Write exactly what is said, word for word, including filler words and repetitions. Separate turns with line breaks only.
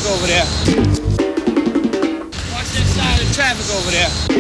traffic over there. Watch that side of the traffic over there.